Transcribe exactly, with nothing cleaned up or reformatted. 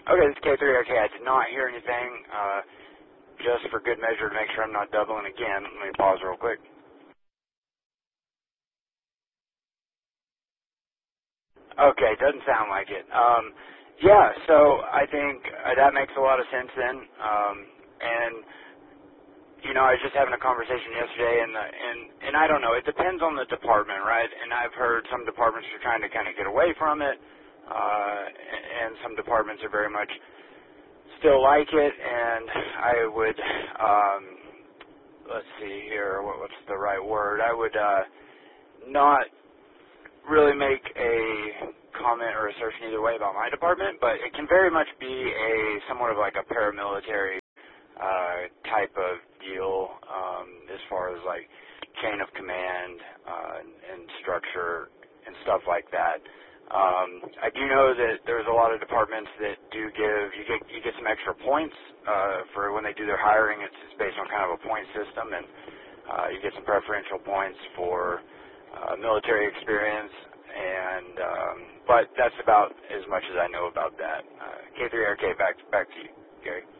Okay, this is K three R K. I did not hear anything. Uh, just for good measure to make sure I'm not doubling again. Let me pause real quick. Okay, doesn't sound like it. Um, yeah, so I think uh, that makes a lot of sense then. Um, and you know, I was just having a conversation yesterday, and the, and and I don't know. It depends on the department, right? And I've heard some departments are trying to kind of get away from it, uh, and some departments are very much still like it. And I would, um, let's see here, what, what's the right word? I would uh, not really make a comment or assertion either way about my department, but it can very much be a somewhat of like a paramilitary uh, type of deal um, as far as like chain of command uh, and structure and stuff like that. Um, I do know that there's a lot of departments that do give you get you get some extra points uh, for when they do their hiring. It's, it's based on kind of a point system, and uh, you get some preferential points for uh, military experience. And um, but that's about as much as I know about that. Uh, K three R K, back back to you, Gary.